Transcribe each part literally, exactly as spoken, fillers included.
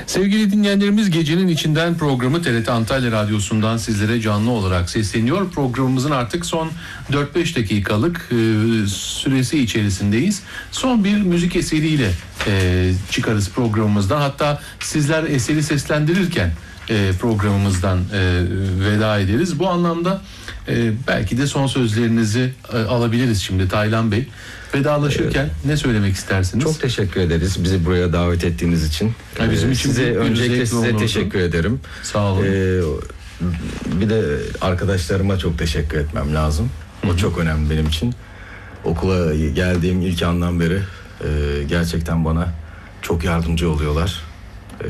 Sevgili dinleyenlerimiz, Gecenin İçinden programı T R T Antalya Radyosu'ndan sizlere canlı olarak sesleniyor. Programımızın artık son dört beş dakikalık e, süresi içerisindeyiz. Son bir müzik eseriyle e, çıkarız programımızdan. Hatta sizler eseri seslendirirken e, programımızdan e, veda ederiz. Bu anlamda e, belki de son sözlerinizi e, alabiliriz şimdi Taylan Bey. Vedalaşırken evet. ne söylemek istersiniz? Çok teşekkür ederiz bizi buraya davet ettiğiniz için. Ha, bizim için size öncelikle size olurdu. teşekkür ederim. Sağ olun. Ee, bir de arkadaşlarıma çok teşekkür etmem lazım. O Hı-hı. çok önemli benim için. Okula geldiğim ilk andan beri e, gerçekten bana çok yardımcı oluyorlar. E,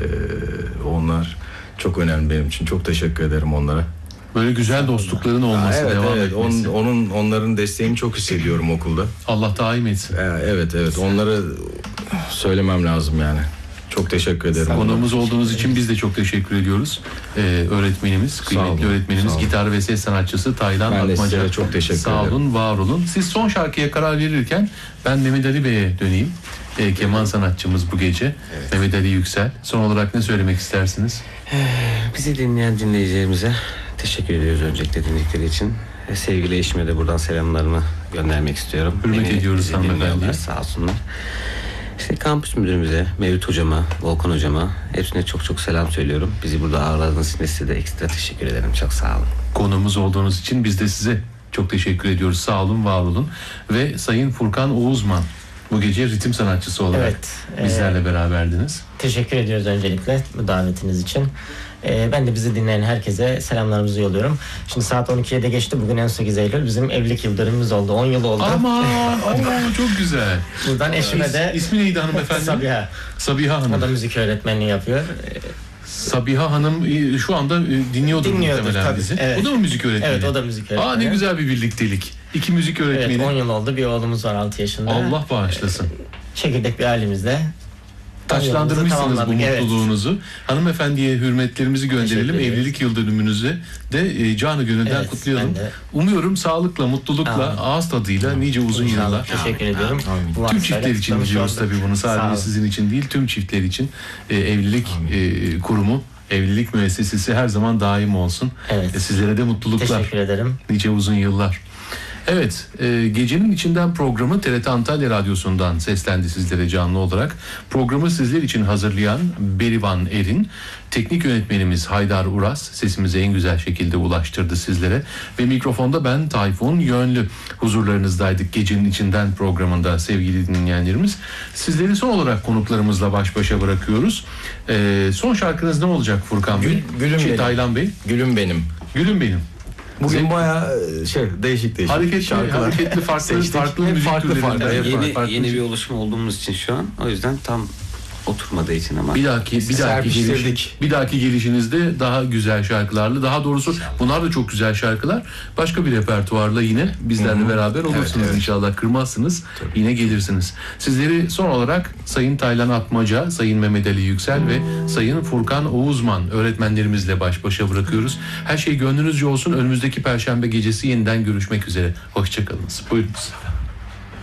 onlar çok önemli benim için. Çok teşekkür ederim onlara. Böyle güzel dostlukların olması, evet, devam evet. etmesi. Onun, onun, onların desteğini çok hissediyorum okulda. Allah daim etsin. Evet, evet. Onları söylemem lazım yani. Çok teşekkür ederim. Konuğumuz olduğunuz için biz de çok teşekkür ediyoruz. Ee, öğretmenimiz, kıymetli öğretmenimiz, gitar ve ses sanatçısı Taylan ben Atmaca. Ben de size çok teşekkür Sağ ederim. Sağ olun, var olun. Siz son şarkıya karar verirken ben Mehmet Ali Bey'e döneyim. Ee, keman sanatçımız bu gece. Evet. Mehmet Ali Yüksel. Son olarak ne söylemek istersiniz? Bizi dinleyen dinleyicilerimize teşekkür ediyoruz öncelikle dinledikleri için. Sevgili eşime de buradan selamlarımı göndermek istiyorum. Hürmet Beni ediyoruz hanımefendiye. Sağ olsunlar. İşte kampüs müdürümüze, Mevlüt hocama, Volkan hocama hepsine çok çok selam söylüyorum. Bizi burada ağırladığınız için size de ekstra teşekkür ederim. Çok sağ olun. Konuğumuz olduğunuz için biz de size çok teşekkür ediyoruz. Sağ olun, var olun. Ve Sayın Furkan Oğuzman bu gece ritim sanatçısı olarak evet, bizlerle e, beraberdiniz. Teşekkür ediyoruz öncelikle bu davetiniz için. E, ben de bizi dinleyen herkese selamlarımızı yolluyorum. Şimdi saat on ikiye de geçti. Bugün on sekiz Eylül. Bizim evlilik yıl dönümümüz oldu. on yıl oldu. Ama Allah çok güzel. Buradan eşime de... İsmi neydi hanımefendi? Sabiha. Sabiha Hanım. O da müzik öğretmenliği yapıyor. Sabiha Hanım şu anda dinliyordur, dinliyordur muhtemelen bizi. Evet. O da mı müzik öğretmeni? Evet, o da müzik öğretmeni. Aa, ne güzel bir birliktelik. İki müzik öğretmeni. Evet, on yıl oldu. Bir oğlumuz var altı yaşında. Allah bağışlasın. Çekirdek bir ailemizde. Taçlandırmışsınız bu mutluluğunuzu. Evet. Hanımefendiye hürmetlerimizi gönderelim. Evlilik yıl dönümünüzü de e, canı gönülden evet, kutlayalım. Umuyorum sağlıkla, mutlulukla, Amin. ağız tadıyla Amin. nice uzun İnşallah. yıllar. Teşekkür Amin. ediyorum. Amin. Tüm çiftler için diliyoruz tabii bunu. Sadece sizin için değil, tüm çiftler için e, evlilik e, kurumu, evlilik müessesesi her zaman daim olsun. Evet. E, sizlere de mutluluklar. Teşekkür ederim. Nice uzun yıllar. Evet, e, Gecenin İçinden programı T R T Antalya Radyosu'ndan seslendi sizlere canlı olarak. Programı sizler için hazırlayan Berivan Erin, teknik yönetmenimiz Haydar Uras sesimizi en güzel şekilde ulaştırdı sizlere. Ve mikrofonda ben Tayfun Yönlü huzurlarınızdaydık Gecenin İçinden programında sevgili dinleyenlerimiz. Sizleri son olarak konuklarımızla baş başa bırakıyoruz. E, son şarkınız ne olacak Furkan Bey? Gül, gülüm şey, benim. Taylan Bey. Gülüm benim. Gülüm benim. Bugün Zevk... bayağı şey değişik değişik hareketli, şarkılar. Hareketli farklı farklı müzik farklı, farklı, yeni, farklı, farklı yeni bir oluşum olduğumuz için şu an. O yüzden tam oturmadığı için ama bir dahaki bir dahaki geliş, bir dahaki gelişinizde daha güzel şarkılarla, daha doğrusu bunlar da çok güzel şarkılar. Başka bir repertuarla yine bizlerle Hı-hı. beraber olursunuz evet, evet. inşallah. Kırmazsınız. Tabii. Yine gelirsiniz. Sizleri son olarak Sayın Taylan Atmaca, Sayın Mehmet Ali Yüksel ve Sayın Furkan Oğuzman öğretmenlerimizle baş başa bırakıyoruz. Her şey gönlünüzce olsun. Önümüzdeki Perşembe gecesi yeniden görüşmek üzere. Hoşçakalınız. Buyurunuz.